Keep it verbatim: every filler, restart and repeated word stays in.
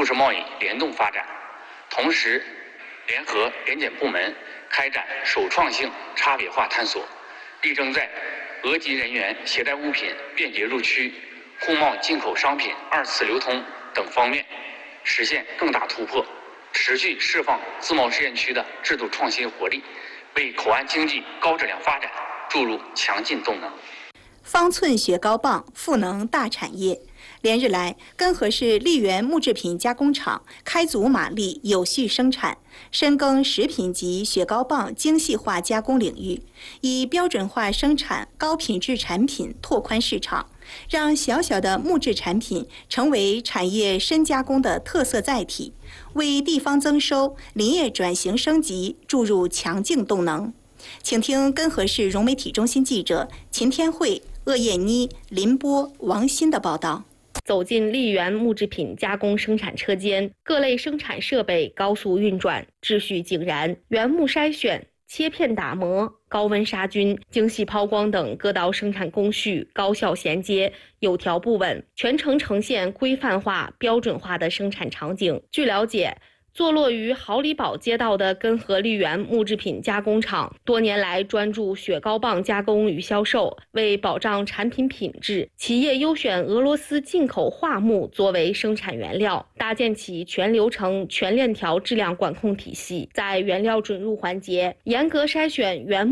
互市贸易联动发展，同时联合联检部门开展首创性差别化探索，力争在俄籍人员携带物品便捷入区、互贸进口商品二次流通等方面实现更大突破，持续释放自贸试验区的制度创新活力，为口岸经济高质量发展注入强劲动能。 方寸雪糕棒赋能大产业。连日来，根河市溧源木制品加工厂开足马力，有序生产，深耕食品级雪糕棒精细化加工领域，以标准化生产高品质产品拓宽市场，让小小的木质产品成为产业深加工的特色载体，为地方增收、林业转型升级注入强劲动能。请听根河市融媒体中心记者秦天慧、鄂叶妮、林波、王鑫的报道。 走进溧源木制品加工生产车间，各类生产设备高速运转，秩序井然，原木筛选、切片打磨、高温杀菌、精细抛光等各道生产工序高效衔接，有条不紊，全程呈现规范化、标准化的生产场景。据了解，坐落于好里堡街道的根河溧源木制品加工厂，多年来专注雪糕棒加工与销售。为保障产品品质，企业优选俄罗斯进口桦木作为生产原料，搭建起全流程、全链条质量管控体系，在原料准入环节严格筛选原木